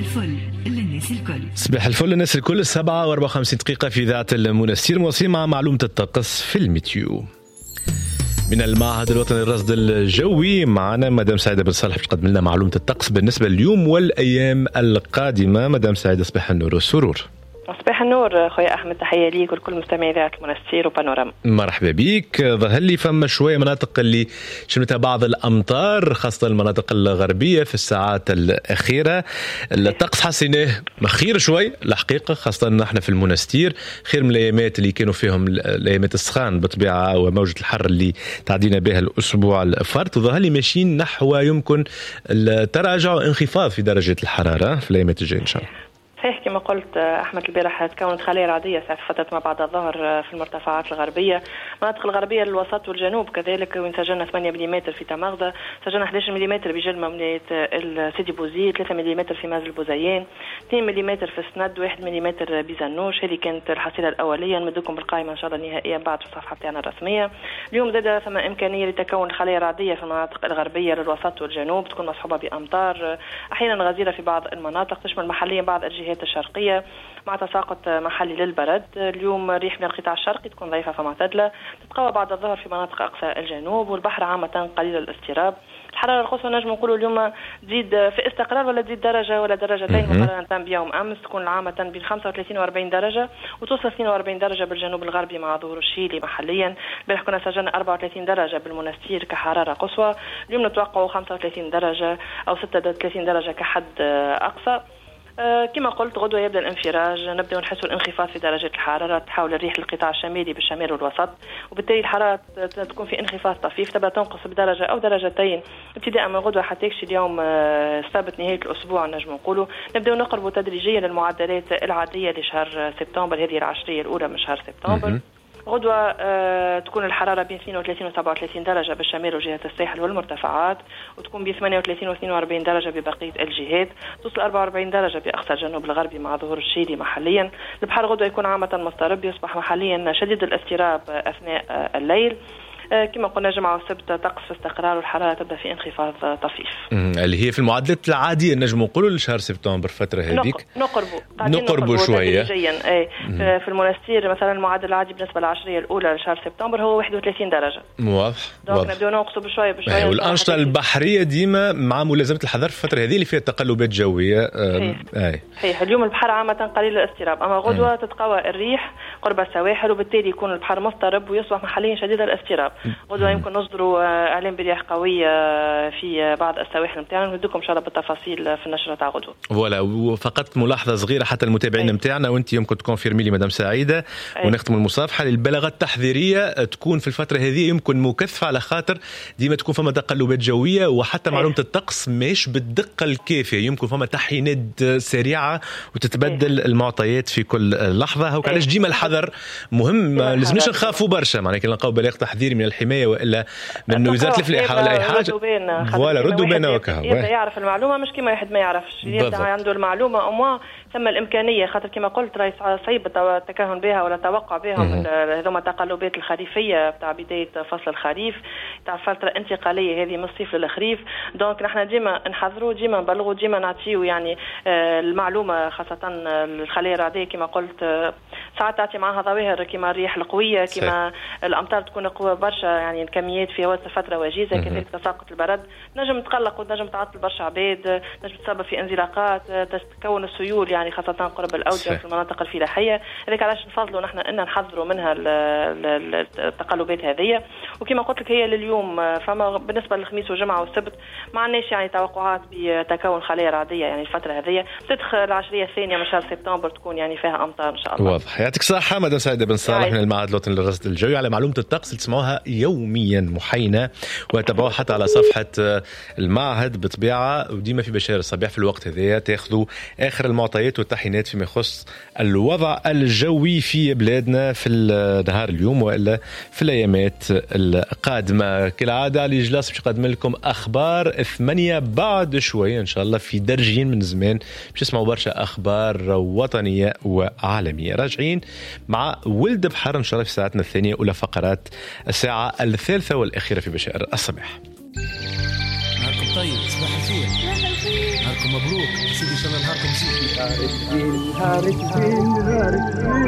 الفل للناس الكل. صباح الفل للناس الكل. 7:54 دقيقة في إذاعة المنستير، موصلين مع معلومة الطقس في الميتيو من المعهد الوطني للرصد الجوي. معنا مدام سعيدة بن صالح باش تقدم لنا معلومة الطقس بالنسبة لليوم والأيام القادمة. مدام سعيدة، صباح النور والسرور. صباح النور خويا أحمد، تحية ليك ولكل مستمعي إذاعة المنستير وبانوراما. مرحبا بيك. ظهر لي فما شوية مناطق اللي شمتها بعض الأمطار، خاصة المناطق الغربية في الساعات الأخيرة. الطقس حسيناه خير شوي الحقيقة، خاصة نحن في المنستير خير من الأيامات اللي كانوا فيهم الأيامات السخان بطبيعة وموجة الحر اللي تعدينا بها الأسبوع الفارط. وظهر لي ماشيين نحو يمكن التراجع وانخفاض في درجة الحرارة في الأيامات الجاية إن شاء الله. صحيح كما قلت أحمد، البارح تكونت خلية رعدية ساعة فترة ما بعد الظهر في المرتفعات الغربية، المناطق الغربية للوسط والجنوب كذلك، وين سجلنا 8 ملم في تماغدة، سجلنا 11 ملم بجلمة ولاية السيدي بوزيد، 3 ملم في مازل بوزيان، 2 ملم في السند، 1 ملم بزنوش. هذه كانت الحصيلة الأولية. نمدكم بالقائمة إن شاء الله نهائيا بعد في الصفحة بتاعنا الرسمية. اليوم زاد ثم إمكانية لتكون خلية رعدية في المناطق الغربية للوسط والجنوب، تكون مصحوبة بأمطار أحيانا غزيرة في بعض المناطق، تشمل محليا بعض الجهات الشرقية مع تساقط محلي للبرد. اليوم ريح من القطاع الشرقي تكون ضعيفة فمعتدلة، تتقوى بعد الظهر في مناطق أقصى الجنوب، والبحر عامة قليل الاضطراب. الحرارة القصوى نجم نقولوا اليوم تزيد في استقرار ولا تزيد درجة ولا درجتين مقارنة بيوم أمس، تكون عامة بين 35 و40 درجة، وتوصل 42 درجة بالجنوب الغربي مع ظهور الشيلي محليا. البارح كنا سجلنا 34 درجة بالمنستير كحرارة قصوى، اليوم نتوقع 35 درجة أو 36 درجة كحد أقصى. كما قلت غدوة يبدأ الانفراج، نبدأ نحس الانخفاض في درجة الحرارة، تحاول الريح للقطاع الشمالي بالشمال والوسط، وبالتالي الحرارة تكون في انخفاض طفيف، تبدأ تنقص بدرجة أو درجتين ابتداء من غدوة حتى يكشي اليوم السبت نهاية الأسبوع. نجم نقولوا نبدأ نقرب تدريجيا للمعدلات العادية لشهر سبتمبر، هذه العشرية الأولى من شهر سبتمبر. غدوة تكون الحرارة بين 32 و 37 درجة بالشمال وجهة الساحل والمرتفعات، وتكون بين 38 و 42 درجة ببقية الجهات، توصل 44 درجة بأقصى الجنوب الغربي مع ظهور الشيلي محليا. البحر غدوة يكون عامة مضطرب، يصبح محليا شديد الاضطراب أثناء الليل. كما قلنا جمعة والسبت طقس في استقرار، والحرارة تبدأ في انخفاض طفيف اللي هي في المعدلات العادية نجم نقولوا لشهر سبتمبر فترة هذيك نقربوا شوية. في المنستير مثلا المعدل العادي بالنسبة للعشرية الأولى لشهر سبتمبر هو 31 درجة. واضح. نبدأ ننقصوا بشوية بشوية. والأنشطة البحرية ديما مع ملازمة الحذر في الفترة هذه اللي فيها تقلبات جوية. صحيح. اليوم البحر عامة قليل الاضطراب، أما غدوة تتقوى الريح قرب السواحل، وبالتالي يكون البحر مضطرب ويصبح محليا شديد الاضطراب. غدوة يمكن نصدروا إعلان برياح قوية في بعض السواحل نتاعنا، نديكم إن شاء الله بالتفاصيل في النشرة تاع غدوة. ولا وفقط ملاحظة صغيرة حتى المتابعين نتاعنا، وأنت يمكن تكونفيرمي لي مدام سعيدة ونختم المصافحة. البلاغات التحذيرية تكون في الفترة هذه يمكن مكثفة، على خاطر ديما تكون فما تقلبات جوية، وحتى معلومة الطقس مش بالدقة الكافية، يمكن فما تحيينات سريعة وتتبدل المعطيات في كل لحظة. هو علاش ديما الحذر مهم، لازمناش نخافوا برشا، معناها كي نلقاو بلاغ تحذيري من الحماية وإلا من وزارة الفلاحة ولا أي حاجة ولا ردوا بينا وكهو يبدأ يعرف المعلومة، مش كما واحد ما يعرفش، يبدأ عنده المعلومة أو ثم الإمكانية، خاطر كما قلت راهي صعيب التكهن بها ولا التوقع بها من هذوما التقلبات الخريفية بتاع بداية فصل الخريف، تاع فترة انتقالية هذه من الصيف للخريف. دونك نحن ديما نحذروا، ديما نبلغوا، ديما نعطيو يعني المعلومة، خاصة الخلايا الرعدية كما قلت ساعات تعطي معها ظواهر كما الرياح القوية، كما الأمطار تكون قوة برشا، يعني الكميات في وقت فترة وجيزة، كذلك تساقط البرد نجم تقلق ونجم تعطل برشا عباد، نجم تسبب في انزلاقات، تتكون السيول يعني خاصة قرب الأودية في المناطق الفلاحية. هذيك علاش نفضلوا نحن أن نحذروا منها التقلبات هذه. وكما قلت لك هي لليوم، فما بالنسبة للخميس والجمعة والسبت ما عندناش يعني توقعات بتكون خلايا رعدية يعني الفترة هذه، تدخل العشرية الثانية من شهر سبتمبر تكون يعني فيها أمطار إن شاء الله. واضح. يعطيك الصحة مدام سعيدة بن صالح من المعهد الوطني للرصد الجوي على معلومة الطقس اللي تسمعوها يوميا محينة، وتابعوها حتى على صفحة المعهد بطبيعة، وديما في بشائر الصباح في الوقت هذا تاخذوا آخر المعطيات والتحيينات فيما يخص الوضع الجوي في بلادنا في النهار اليوم وإلا في الأيامات القادمة. كالعادة علي جلاس باش نقدم لكم أخبار 8 بعد شوية إن شاء الله، في درجين من زمان باش تسمعوا برشا أخبار وطنية وعالمية. راجعين مع ولد بحر إن شاء الله في ساعتنا الثانية، أولى فقرات الساعة الثالثة والأخيرة في بشائر الصباح. نهاركم طيب، صباح الخير. نهاركم مبروك سيدي، ان شاء الله نهاركم زين.